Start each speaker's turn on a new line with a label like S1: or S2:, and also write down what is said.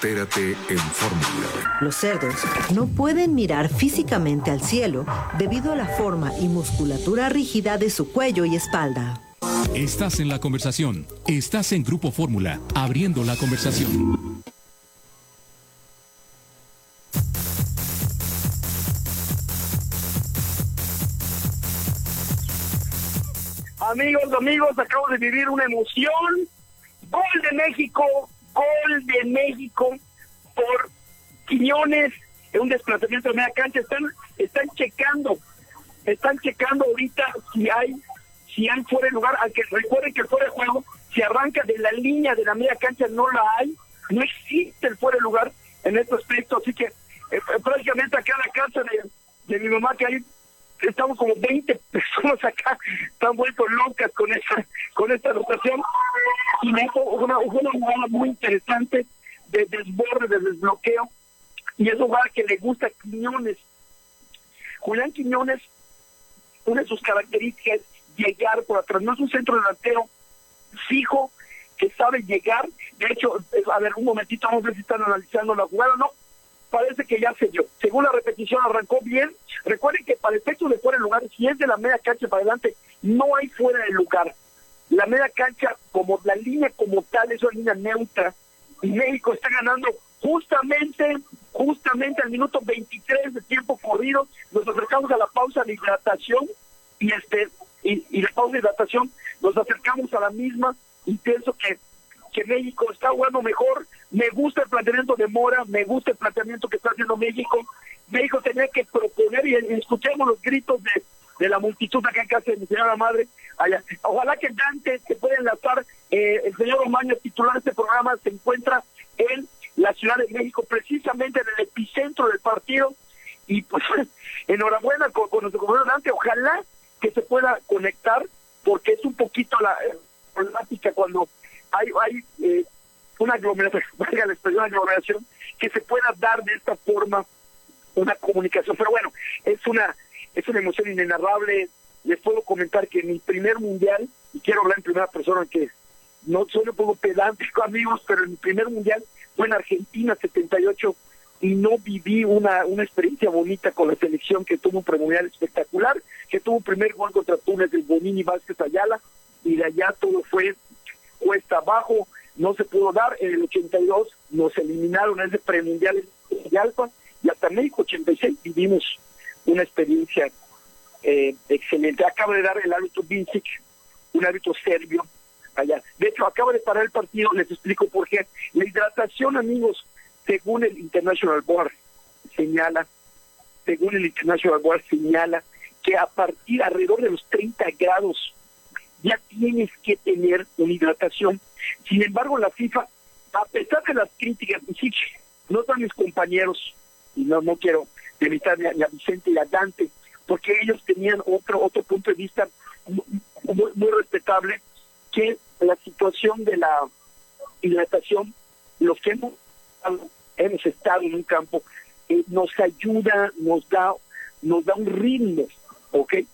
S1: Entérate en Fórmula.
S2: Los cerdos no pueden mirar físicamente al cielo debido a la forma y musculatura rígida de su cuello y espalda.
S3: Estás en la conversación. Estás en Grupo Fórmula, abriendo la conversación.
S4: Amigos, acabo de vivir una emoción. Gol de México por Quiñones en un desplazamiento de media cancha. Están checando ahorita si hay fuera de lugar, aunque recuerden que el fuera de juego, si arranca de la línea de la media cancha, no existe el fuera de lugar en este aspecto, así que prácticamente acá en la casa de mi mamá, que hay, estamos como 20 personas acá, están vueltos locas con esta anotación, y me hizo una jugada muy interesante de desborde, de desbloqueo, y es una jugada que le gusta a Quiñones. Julián Quiñones, una de sus características es llegar por atrás, no es un centro delantero fijo que sabe llegar. De hecho, a ver, un momentito, vamos a ver si están analizando la jugada. No, parece que ya se dio. Según la repetición, arrancó bien. Recuerden que para efectos de fuera de lugar, si es de la media cancha para adelante, no hay fuera de lugar. La media cancha, como la línea como tal, es una línea neutra, y México está ganando justamente al minuto 23 de tiempo corrido. Nos acercamos a la pausa de hidratación, y la pausa de hidratación nos acercamos a la misma, y pienso que México está jugando mejor. Me gusta el planteamiento de Mora, me gusta el planteamiento que está haciendo México. México tenía que proponer, y escuchemos los gritos de la multitud acá en casa de mi señora madre. Allá. Ojalá que Dante se pueda enlazar. El señor Omaña, titular de este programa, se encuentra en la Ciudad de México, precisamente en el epicentro del partido, y pues enhorabuena con nuestro compañero Dante. Ojalá que se pueda conectar, porque es un poquito la problemática cuando hay una aglomeración, valga la expresión, aglomeración, que se pueda dar de esta forma una comunicación. Pero bueno, es una emoción inenarrable. Les puedo comentar que en mi primer mundial, y quiero hablar en primera persona, que no soy un poco pedántico, amigos, pero en mi primer mundial fue en Argentina 78, y no viví una experiencia bonita con la selección, que tuvo un premundial espectacular, que tuvo un primer gol contra Túnez del Bonini Vázquez Ayala, y de allá todo fue cuesta abajo, no se pudo dar. En el 82 nos eliminaron en ese premundial de Alfa, y hasta México 86 vivimos una experiencia excelente. Acaba de dar el árbitro Vincic, un árbitro serbio allá. De hecho, acaba de parar el partido, les explico por qué. La hidratación, amigos, según el International Board señala que a partir alrededor de los 30 grados ya tienes que tener una hidratación. Sin embargo, la FIFA, a pesar de las críticas, no son mis compañeros, y no quiero limitar ni a Vicente y a Dante, porque ellos tenían otro punto de vista muy respetable, que la situación de la hidratación, los que hemos estado en un campo, nos ayuda, nos da un ritmo, ¿ok?